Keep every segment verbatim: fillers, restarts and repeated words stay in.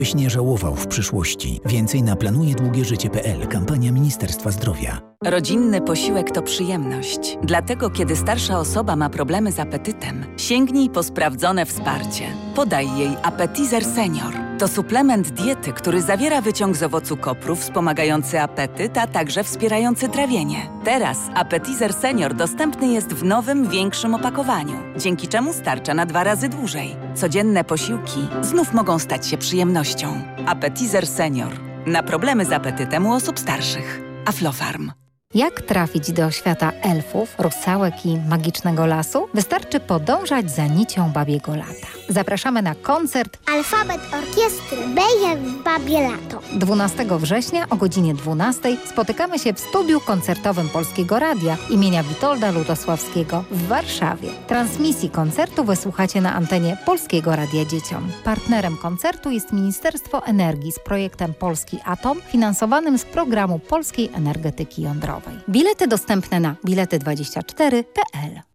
byś nie żałował w przyszłości. Więcej na planuje długie życie kropka p l. Kampania Ministerstwa Zdrowia. Rodzinny posiłek to przyjemność. Dlatego, kiedy starsza osoba ma problemy z apetytem, sięgnij po sprawdzone wsparcie. Podaj jej Appetizer Senior. To suplement diety, który zawiera wyciąg z owocu kopru wspomagający apetyt, a także wspierający trawienie. Teraz Appetizer Senior dostępny jest w nowym, większym opakowaniu, dzięki czemu starcza na dwa razy dłużej. Codzienne posiłki znów mogą stać się przyjemnością. Appetizer Senior. Na problemy z apetytem u osób starszych. Aflofarm. Jak trafić do świata elfów, rusałek i magicznego lasu? Wystarczy podążać za nicią babiego lata. Zapraszamy na koncert Alfabet Orkiestry Beje w Babie Lato. dwunastego września o godzinie dwunastej spotykamy się w studiu koncertowym Polskiego Radia imienia Witolda Lutosławskiego w Warszawie. Transmisji koncertu wysłuchacie na antenie Polskiego Radia Dzieciom. Partnerem koncertu jest Ministerstwo Energii z projektem Polski Atom, finansowanym z programu Polskiej Energetyki Jądrowej. Bilety dostępne na bilety dwadzieścia cztery kropka p l.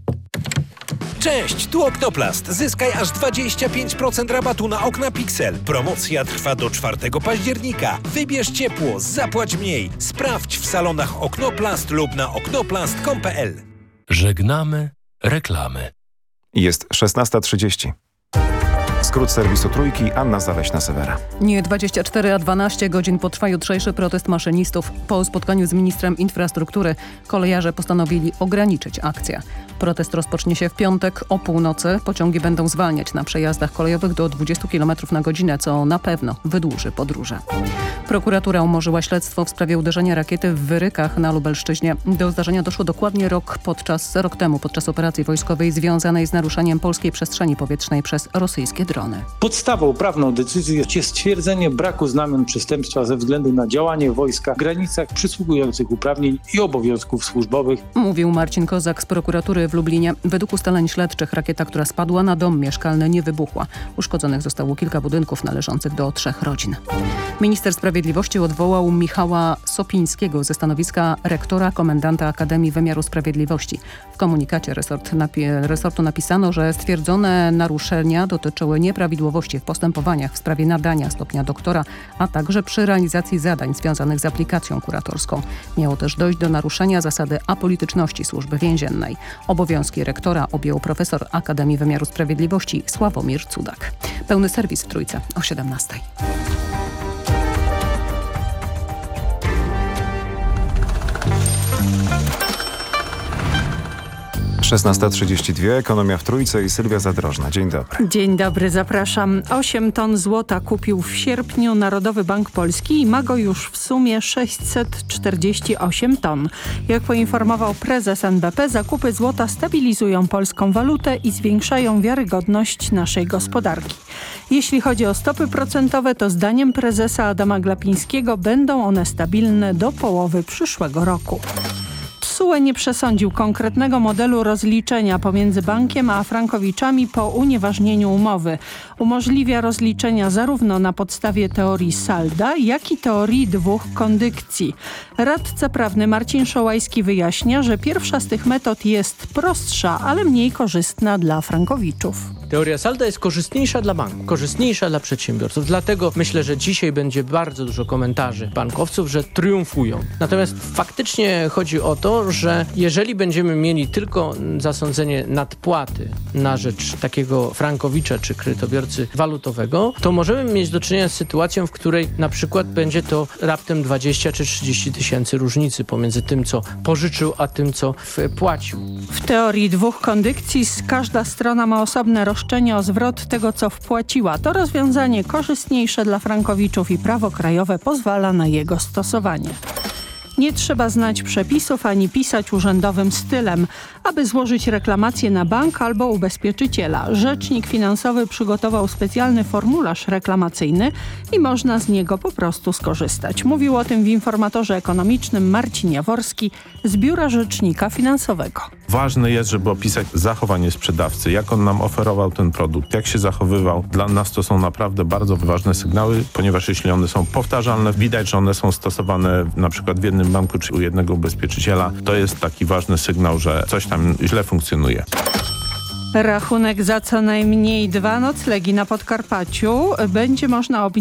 Cześć, tu Oktoplast. Zyskaj aż dwadzieścia pięć procent rabatu na okna Pixel. Promocja trwa do czwartego października. Wybierz ciepło, zapłać mniej. Sprawdź w salonach Oknoplast lub na oknoplast kropka com kropka p l. Żegnamy reklamy. Jest szesnasta trzydzieści. Skrót serwisu Trójki, Anna Zaleśna-Sewera. Nie dwadzieścia cztery, a dwanaście godzin potrwa jutrzejszy protest maszynistów. Po spotkaniu z ministrem infrastruktury kolejarze postanowili ograniczyć akcję. Protest rozpocznie się w piątek o północy. Pociągi będą zwalniać na przejazdach kolejowych do dwudziestu kilometrów na godzinę, co na pewno wydłuży podróże. Prokuratura umorzyła śledztwo w sprawie uderzenia rakiety w Wyrykach na Lubelszczyźnie. Do zdarzenia doszło dokładnie rok, podczas, rok temu podczas operacji wojskowej związanej z naruszaniem polskiej przestrzeni powietrznej przez rosyjskie drony. Podstawą prawną decyzji jest stwierdzenie braku znamion przestępstwa ze względu na działanie wojska w granicach przysługujących uprawnień i obowiązków służbowych. Mówił Marcin Kozak z prokuratury w Lublinie. Według ustaleń śledczych rakieta, która spadła na dom mieszkalny, nie wybuchła. Uszkodzonych zostało kilka budynków należących do trzech rodzin. Minister Sprawiedliwości odwołał Michała Sopińskiego ze stanowiska rektora komendanta Akademii Wymiaru Sprawiedliwości. W komunikacie resort napi- resortu napisano, że stwierdzone naruszenia dotyczyły nieprawidłowości w postępowaniach w sprawie nadania stopnia doktora, a także przy realizacji zadań związanych z aplikacją kuratorską. Miało też dojść do naruszenia zasady apolityczności Służby Więziennej. Obowiązki rektora objął profesor Akademii Wymiaru Sprawiedliwości Sławomir Cudak. Pełny serwis w Trójce o siedemnastej. szesnasta trzydzieści dwa, Ekonomia w Trójce i Sylwia Zadrożna. Dzień dobry. Dzień dobry, zapraszam. osiem ton złota kupił w sierpniu Narodowy Bank Polski i ma go już w sumie sześćset czterdzieści osiem ton. Jak poinformował prezes N B P, zakupy złota stabilizują polską walutę i zwiększają wiarygodność naszej gospodarki. Jeśli chodzi o stopy procentowe, to zdaniem prezesa Adama Glapińskiego będą one stabilne do połowy przyszłego roku. T S U E nie przesądził konkretnego modelu rozliczenia pomiędzy bankiem a frankowiczami po unieważnieniu umowy. Umożliwia rozliczenia zarówno na podstawie teorii salda, jak i teorii dwóch kondykcji. Radca prawny Marcin Szołajski wyjaśnia, że pierwsza z tych metod jest prostsza, ale mniej korzystna dla frankowiczów. Teoria salda jest korzystniejsza dla banków, korzystniejsza dla przedsiębiorców. Dlatego myślę, że dzisiaj będzie bardzo dużo komentarzy bankowców, że triumfują. Natomiast faktycznie chodzi o to, że jeżeli będziemy mieli tylko zasądzenie nadpłaty na rzecz takiego frankowicza czy kredytobiorcy walutowego, to możemy mieć do czynienia z sytuacją, w której na przykład będzie to raptem dwadzieścia czy trzydzieści tysięcy różnicy pomiędzy tym, co pożyczył, a tym, co wpłacił. W teorii dwóch kondykcji każda strona ma osobne roszczenie o zwrot tego, co wpłaciła. To rozwiązanie korzystniejsze dla frankowiczów i prawo krajowe pozwala na jego stosowanie. Nie trzeba znać przepisów ani pisać urzędowym stylem, aby złożyć reklamację na bank albo ubezpieczyciela. Rzecznik finansowy przygotował specjalny formularz reklamacyjny i można z niego po prostu skorzystać. Mówił o tym w informatorze ekonomicznym Marcin Jaworski z Biura Rzecznika Finansowego. Ważne jest, żeby opisać zachowanie sprzedawcy, jak on nam oferował ten produkt, jak się zachowywał. Dla nas to są naprawdę bardzo ważne sygnały, ponieważ jeśli one są powtarzalne, widać, że one są stosowane na przykład w jednym banku czy u jednego ubezpieczyciela, to jest taki ważny sygnał, że coś tam źle funkcjonuje. Rachunek za co najmniej dwa noclegi na Podkarpaciu będzie można obniżyć